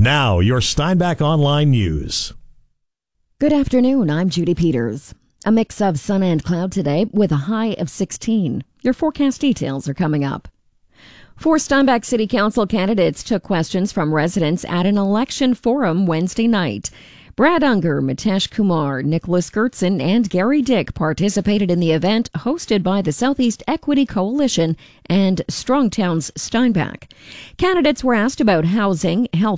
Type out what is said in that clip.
Now, your Steinbach Online News. Good afternoon, I'm Judy Peters. A mix of sun and cloud today with a high of 16. Your forecast details are coming up. 4 Steinbach City Council candidates took questions from residents at an election forum Wednesday night. Brad Unger, Mitesh Kumar, Nicholas Gertzen, and Gary Dick participated in the event hosted by the Southeast Equity Coalition and Strong Towns Steinbach. Candidates were asked about housing, health